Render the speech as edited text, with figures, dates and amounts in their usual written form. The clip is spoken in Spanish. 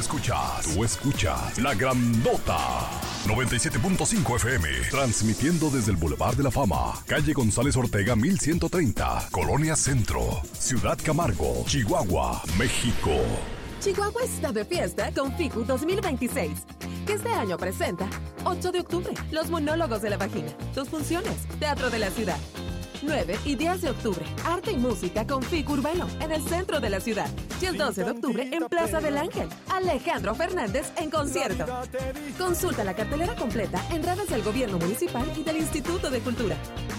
escuchas La Grandota 97.5 FM, transmitiendo desde el Boulevard de la Fama, calle González Ortega 1130, Colonia Centro, Ciudad Camargo, Chihuahua, México. Chihuahua está de fiesta con FICU 2026, que este año presenta 8 de octubre, Los Monólogos de la Vagina, 2 funciones, Teatro de la Ciudad. 9 y 10 de octubre, Arte y Música con FICU Urbano, en el centro de la ciudad. Y el 12 de octubre, en Plaza del Ángel, Alejandro Fernández en concierto. Consulta la cartelera completa en redes del Gobierno Municipal y del Instituto de Cultura.